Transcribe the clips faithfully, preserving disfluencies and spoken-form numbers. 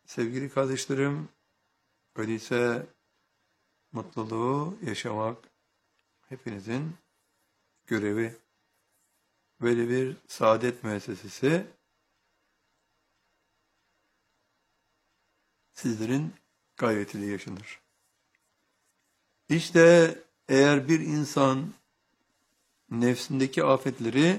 Sevgili kardeşlerim, öyleyse mutluluğu yaşamak hepinizin görevi. Böyle bir saadet müessesesi sizlerin gayretiyle yaşanır. İşte eğer bir insan nefsindeki afetleri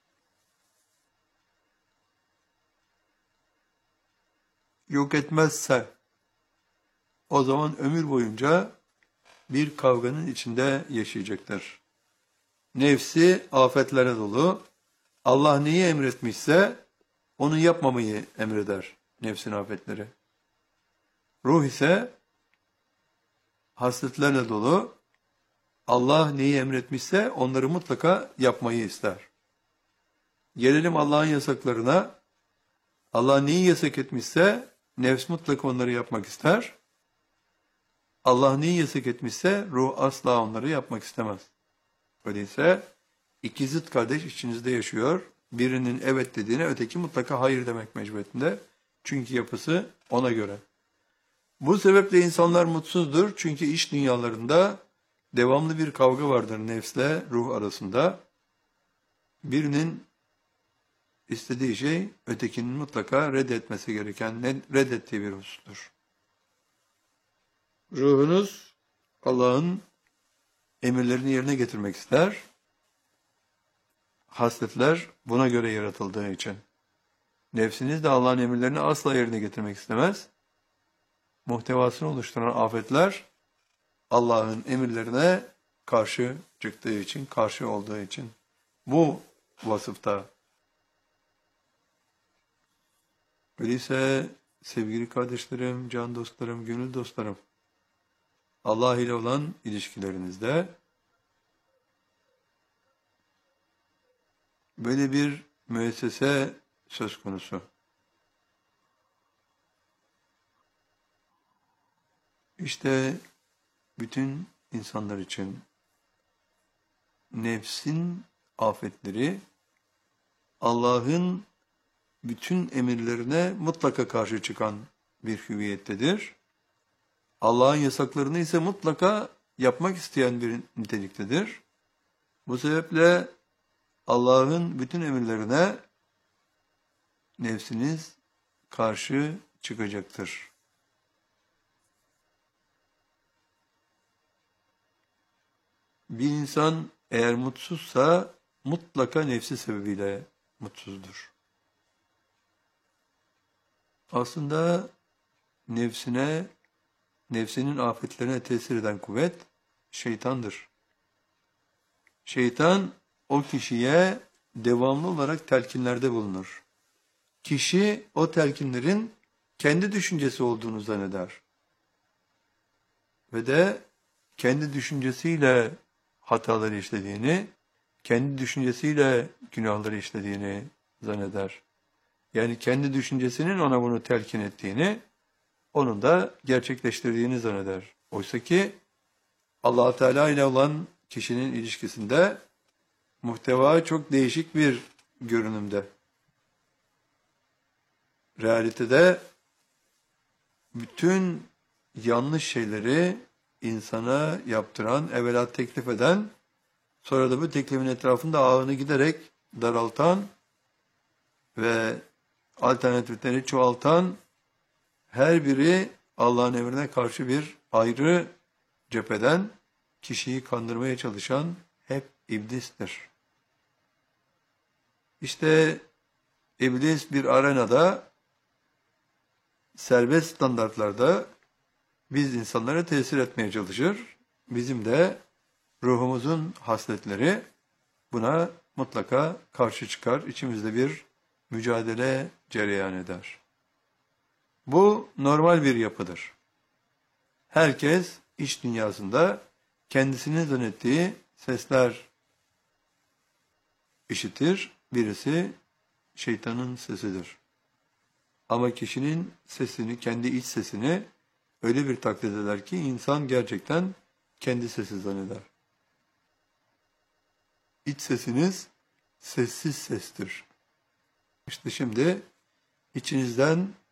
yok etmezse, o zaman ömür boyunca bir kavganın içinde yaşayacaktır. Nefsi afetlere dolu. Allah neyi emretmişse onu yapmamayı emreder nefsin afetleri. Ruh ise hasletlerle dolu. Allah neyi emretmişse onları mutlaka yapmayı ister. Gelelim Allah'ın yasaklarına. Allah neyi yasak etmişse nefs mutlaka onları yapmak ister. Allah neyi yasak etmişse ruh asla onları yapmak istemez. Öyleyse iki zıt kardeş içinizde yaşıyor. Birinin evet dediğine öteki mutlaka hayır demek mecburiyetinde. Çünkü yapısı ona göre. Bu sebeple insanlar mutsuzdur. Çünkü iş dünyalarında devamlı bir kavga vardır nefsle ruh arasında. Birinin istediği şey ötekinin mutlaka reddetmesi gereken, reddettiği bir husustur. Ruhunuz Allah'ın emirlerini yerine getirmek ister. Hasletler buna göre yaratıldığı için. Nefsiniz de Allah'ın emirlerini asla yerine getirmek istemez. Muhtevasını oluşturan afetler Allah'ın emirlerine karşı çıktığı için, karşı olduğu için. Bu vasıfta. Öyleyse sevgili kardeşlerim, can dostlarım, gönül dostlarım, Allah ile olan ilişkilerinizde böyle bir müessese söz konusu. İşte bütün insanlar için nefsin afetleri Allah'ın bütün emirlerine mutlaka karşı çıkan bir hüviyettedir. Allah'ın yasaklarını ise mutlaka yapmak isteyen bir niteliktedir. Bu sebeple Allah'ın bütün emirlerine nefsiniz karşı çıkacaktır. Bir insan eğer mutsuzsa mutlaka nefsi sebebiyle mutsuzdur. Aslında nefsine, nefsinin afetlerine tesir eden kuvvet şeytandır. Şeytan o kişiye devamlı olarak telkinlerde bulunur. Kişi o telkinlerin kendi düşüncesi olduğunu zanneder. Ve de kendi düşüncesiyle hataları işlediğini, kendi düşüncesiyle günahları işlediğini zanneder. Yani kendi düşüncesinin ona bunu telkin ettiğini, onun da gerçekleştirdiğini zanneder. Oysa ki Allah Teala ile olan kişinin ilişkisinde muhteva çok değişik bir görünümde. Realitede bütün yanlış şeyleri insana yaptıran, evvela teklif eden, sonra da bu teklifin etrafında ağını giderek daraltan ve alternatifleri çoğaltan her biri Allah'ın emrine karşı bir ayrı cepheden kişiyi kandırmaya çalışan hep iblistir. İşte iblis bir arenada serbest standartlarda biz insanlara tesir etmeye çalışır. Bizim de ruhumuzun hasletleri buna mutlaka karşı çıkar. İçimizde bir mücadele cereyan eder. Bu normal bir yapıdır. Herkes iç dünyasında kendisinin zannettiği sesler işitir. Birisi şeytanın sesidir. Ama kişinin sesini, kendi iç sesini öyle bir taklit eder ki insan gerçekten kendi sesi zanneder. İç sesiniz sessiz sestir. İşte şimdi içinizden